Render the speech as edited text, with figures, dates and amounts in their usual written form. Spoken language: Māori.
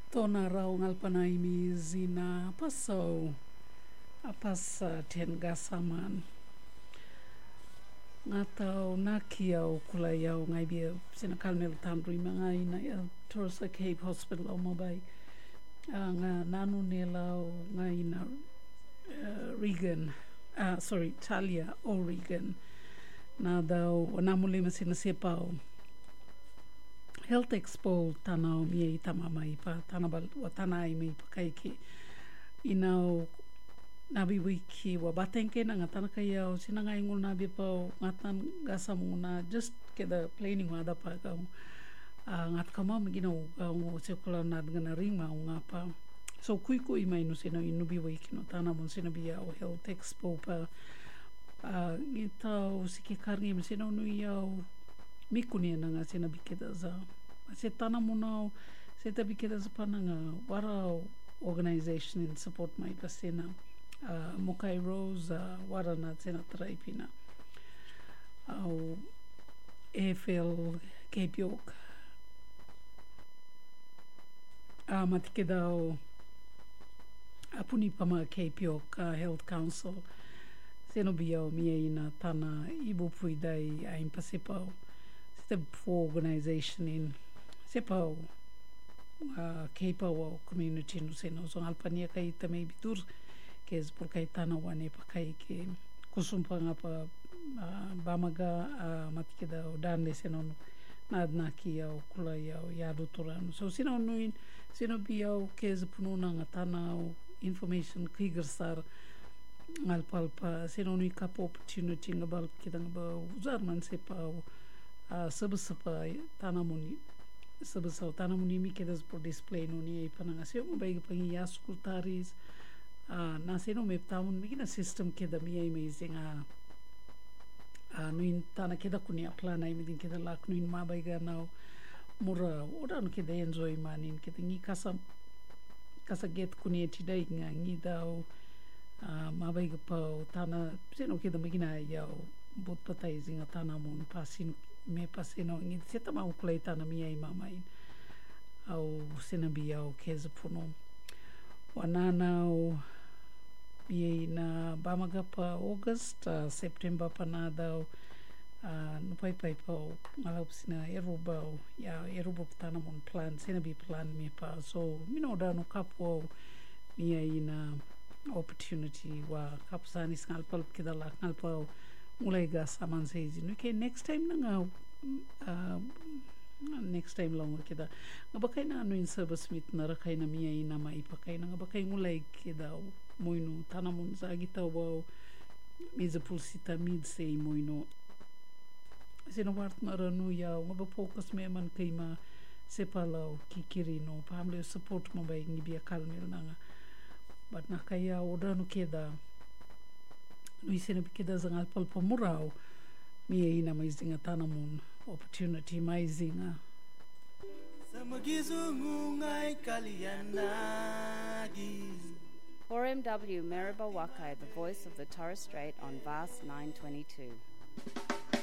Tōna rau ngalpanai mi zina pasau apas ten gasaman. Ngā tau nā ki au kulai au ngai bia sina Carmel Tamrui mga ina Torresa Cape Hospital o Mobai. Ngā nanu ne lau ngai ina Regan, Talia o Regan. Nā dau o nā mulima sina sepau. Health Expo tana o mia I tamama I pa tana wa tana I me pa kaiki inau nabi wiki wa batenke na ngatana kai au sina ngai ngul nabi pa ngatan gasamu na just ke the planning wa da pa ka ngat kama migina o sekula na ngana ringa ngapa so kui mai no sina inubi wiki no tana mon sina bia o Health Expo pa ngita o siki karngi me sina nui au mikuni na nga sina bikeda za se tana mona se ta bikeda za pananga wara organization in support mai pasena Mokai Rose wara na sena traipina au AFL Cape York matikeda o apuni pama Cape York Health Council seno bia o mia ina tana ibu pui dai a impasipau the organization in sepau Cape o community no seno so alpania kai tamai bitur ke es por kai tana wane pa kai ke kusumpa ngapa bamaga matikeda o dande seno nadna ki au kulai au ya duturano so sino nuin sino biau ke es pununa ngatana o information kigersar alpalpa sino nui kap opportunity ngabal kidang ba uzarman sepau sabasapa tanamuni sabasau tanamuni mi kedas por display no ni pananga se mo bai pangi ya skultaris na se no me taun mi na system keda mi amazing nuin tana keda kuni plana I midin keda lak nuin ma bai ga now mura ora no keda enjoy manin keda ngi kasa get kuni tidai ngi dau ma bai ga pau tana se no keda magina ya bot patai zinga tana mon pasin me paseno ngi seta mau kulai tana mi ai mamai au sena bi au keza puno wanana au mi na bamaga pa August September pa na dau no pai pa ngalau sina eruba tana mon plan sena bi plan me pa so mino da no kapo mi ai na opportunity wa kapsani ngal pal kidala ngal pa mulai ga saman seizi no ke next time na next time long kita ngabakai na anu in service mit na rakai na mia ina mai pakai na ngabakai mulai kida moino tanamon sa gita wa miza pulsita mid sei moino sino wart na ranu ya ngaba focus me man kaima sepala kikiri no family support mo bai ngibia kalmel na but na kaya oda no keda no isena bikeda zangal palpa murau mia ina mais dinga tanamon opportunity mais dinga RMW Maribor Wakai, the voice of the Torres Strait on Vast 922.